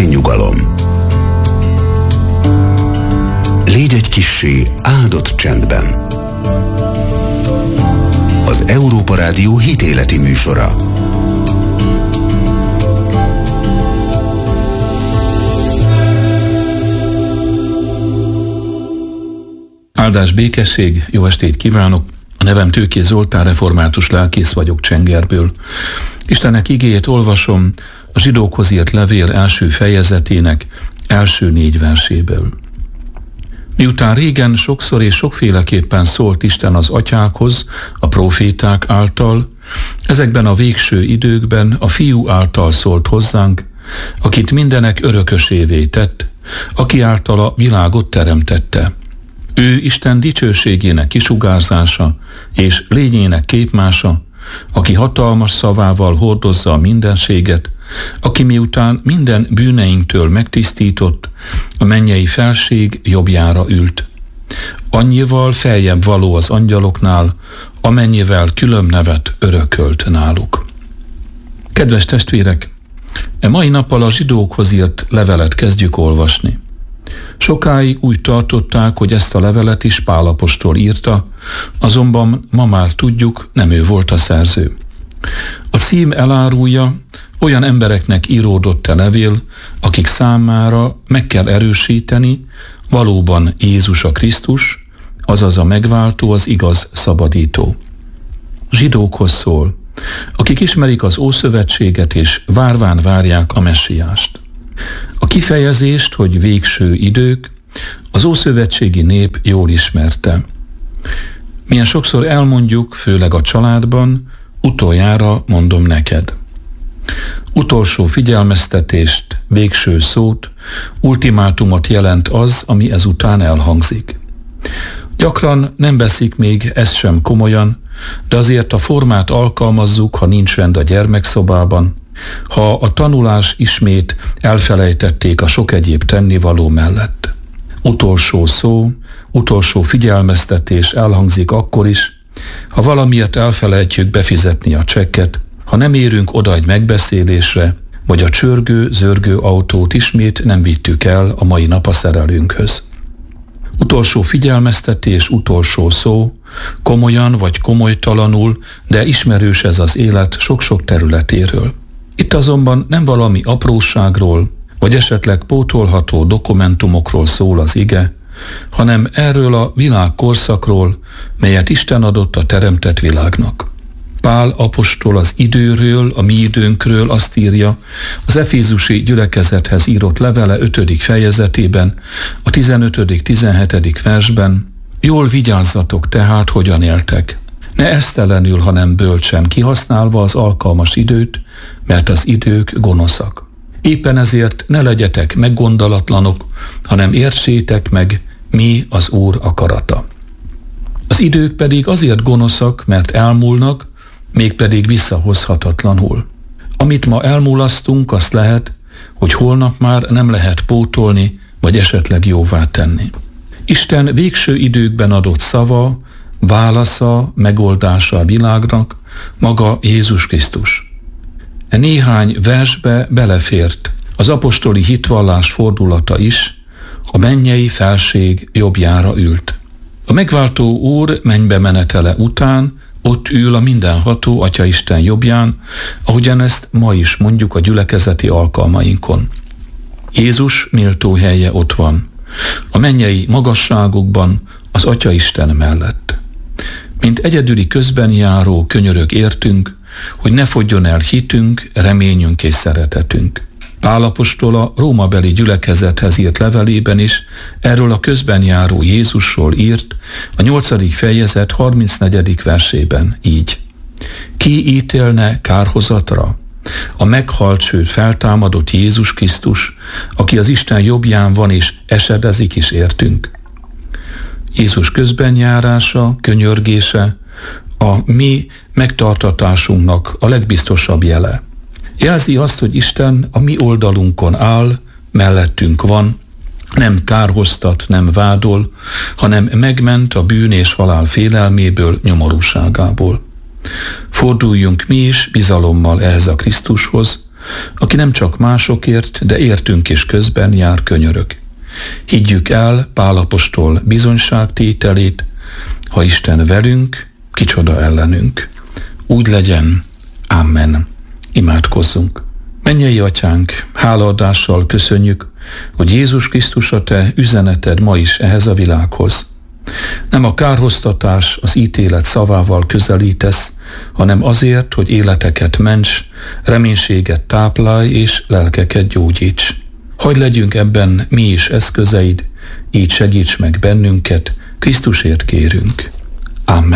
testi nyugalom. Légy egy kissé áldott csendben. Az Európa Rádió hitéleti műsora. Áldás, békesség, jó estét kívánok! A nevem Tőkés Zoltán, református lelkész vagyok Csengerből. Istennek igéjét olvasom a Zsidókhoz írt levél első fejezetének első 4 verséből. Miután régen sokszor és sokféleképpen szólt Isten az atyákhoz, a próféták által, ezekben a végső időkben a Fiú által szólt hozzánk, akit mindenek örökösévé tett, aki által a világot teremtette. Ő Isten dicsőségének kisugárzása és lényének képmása, aki hatalmas szavával hordozza a mindenséget, aki miután minden bűneinktől megtisztított, a mennyei felség jobbjára ült. Annyival feljebb való az angyaloknál, amennyivel külön nevet örökölt náluk. Kedves testvérek, mai nappal a Zsidókhoz írt levelet kezdjük olvasni. Sokáig úgy tartották, hogy ezt a levelet is Pál apostol írta, azonban ma már tudjuk, nem ő volt a szerző. A cím elárulja, olyan embereknek íródott a levél, akik számára meg kell erősíteni, valóban Jézus a Krisztus, azaz a megváltó, az igaz szabadító. Zsidókhoz szól, akik ismerik az Ószövetséget és várván várják a messiást. A kifejezést, hogy végső idők, az ószövetségi nép jól ismerte. Milyen sokszor elmondjuk, főleg a családban, utoljára mondom neked. Utolsó figyelmeztetést, végső szót, ultimátumot jelent az, ami ezután elhangzik. Gyakran nem veszik még ezt sem komolyan, de azért a formát alkalmazzuk, ha nincs rend a gyermekszobában, ha a tanulás ismét elfelejtették a sok egyéb tennivaló mellett. Utolsó szó, utolsó figyelmeztetés elhangzik akkor is, ha valamiért elfelejtjük befizetni a csekket, ha nem érünk oda egy megbeszélésre, vagy a csörgő, zörgő autót ismét nem vittük el a mai nap a szerelőnkhöz. Utolsó figyelmeztetés, utolsó szó, komolyan vagy komolytalanul, de ismerős ez az élet sok-sok területéről. Itt azonban nem valami apróságról, vagy esetleg pótolható dokumentumokról szól az ige, hanem erről a világkorszakról, melyet Isten adott a teremtett világnak. Pál apostol az időről, a mi időnkről azt írja az efézusi gyülekezethez írott levele 5. fejezetében, a 15.-17. versben: jól vigyázzatok tehát, hogyan éltek. Ne esztelenül, hanem bölcsen, kihasználva az alkalmas időt, mert az idők gonoszak. Éppen ezért ne legyetek meggondolatlanok, hanem értsétek meg, mi az Úr akarata. Az idők pedig azért gonoszak, mert elmúlnak, mégpedig visszahozhatatlanul. Amit ma elmulasztunk, azt lehet, hogy holnap már nem lehet pótolni, vagy esetleg jóvá tenni. Isten végső időkben adott szava, válasza, megoldása a világnak maga Jézus Krisztus. Néhány versbe belefért az apostoli hitvallás fordulata is, a mennyei felség jobbjára ült. A megváltó Úr mennybe menetele után ott ül a mindenható Atyaisten jobbján, ahogyan ezt ma is mondjuk a gyülekezeti alkalmainkon. Jézus méltó helye ott van, a mennyei magasságokban, az Atyaisten mellett. Mint egyedüli közbenjáró könyörög értünk, hogy ne fogjon el hitünk, reményünk és szeretetünk. Pál apostol a rómabeli gyülekezethez írt levelében is erről a közbenjáró Jézusról írt a 8. fejezet 34. versében így: ki ítélne kárhozatra? A meghalt, sőt feltámadott Jézus Krisztus, aki az Isten jobbján van és esedezik is értünk. Jézus közbenjárása, könyörgése a mi megtartatásunknak a legbiztosabb jele. Jelzi azt, hogy Isten a mi oldalunkon áll, mellettünk van, nem kárhoztat, nem vádol, hanem megment a bűn és halál félelméből, nyomorúságából. Forduljunk mi is bizalommal ehhez a Krisztushoz, aki nem csak másokért, de értünk is közben jár könyörög. Higgyük el Pál apostol bizonyságtételét, ha Isten velünk, kicsoda ellenünk. Úgy legyen. Amen. Imádkozzunk. Mennyei Atyánk, hálaadással köszönjük, hogy Jézus Krisztus a Te üzeneted ma is ehhez a világhoz. Nem a kárhoztatás, az ítélet szavával közelítesz, hanem azért, hogy életeket ments, reménységet táplálj és lelkeket gyógyíts. Hadd legyünk ebben mi is eszközeid, így segíts meg bennünket, Krisztusért kérünk. Amen.